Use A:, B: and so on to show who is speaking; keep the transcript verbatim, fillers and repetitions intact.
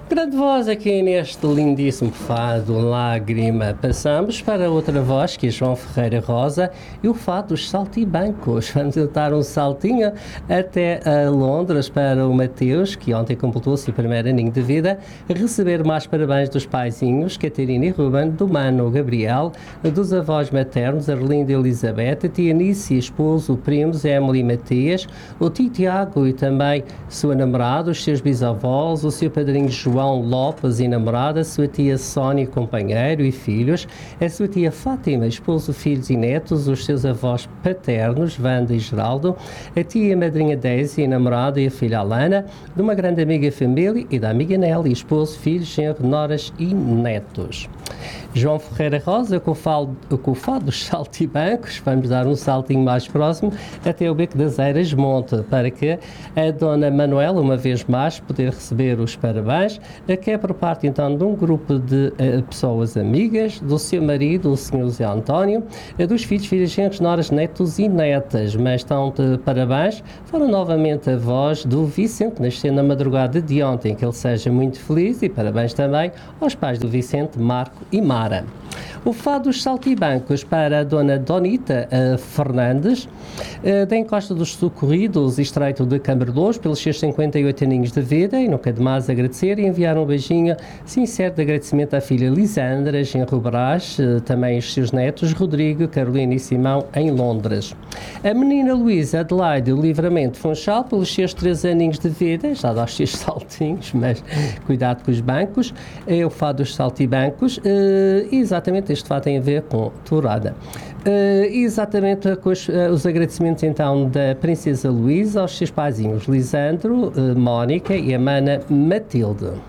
A: Grande voz aqui neste lindíssimo fado Lágrima. Passamos para outra voz, que é João Ferreira Rosa, e o fado dos Saltibancos. Vamos dar um saltinho até a Londres para o Mateus, que ontem completou o seu primeiro aninho de vida, receber mais parabéns dos paizinhos, Catarina e Ruben, do mano Gabriel, dos avós maternos, Arlinda e Elizabeth, a tia Nice e esposo, primos, Emily e Matias, o tio Tiago e também sua namorada, os seus bisavós, o seu padrinho João Lopes e namorada, a sua tia Sónia, companheiro e filhos, a sua tia Fátima, esposo, filhos e netos, os seus avós paternos, Wanda e Geraldo, a tia e madrinha Daisy e namorada e a filha Alana, de uma grande amiga família e da amiga Nelly, esposo, filhos, genro, noras e netos. João Ferreira Rosa, com o fado, com o fado dos Saltibancos, vamos dar um saltinho mais próximo até o Beco das Eiras Monte, para que a dona Manuela, uma vez mais, poder receber os parabéns, que é por parte então de um grupo de uh, pessoas amigas, do seu marido, o senhor José António, uh, dos filhos, filhas, genros, noras, netos e netas, mas estão de parabéns, foram novamente avós do Vicente, nascendo na madrugada de ontem, que ele seja muito feliz, e parabéns também aos pais do Vicente, Marco e Mara. O fado dos Saltibancos para a dona Donita uh, Fernandes, uh, da Encosta dos Socorridos, Estreito de Camberlouros, pelos seus cinquenta e oito aninhos de vida, e nunca demais agradecer e enviar um beijinho sincero de agradecimento à filha Lisandra, genro Brás, uh, também os seus netos, Rodrigo, Carolina e Simão, em Londres. A menina Luísa Adelaide Livramento Funchal, pelos seus três aninhos de vida, já dá os seus saltinhos, mas cuidado com os bancos, é o fado dos Saltibancos, uh, exatamente este fado tem a ver com tourada. Uh, exatamente com os, uh, os agradecimentos então da Princesa Luísa aos seus paizinhos Lisandro, uh, Mónica e a mana Matilde.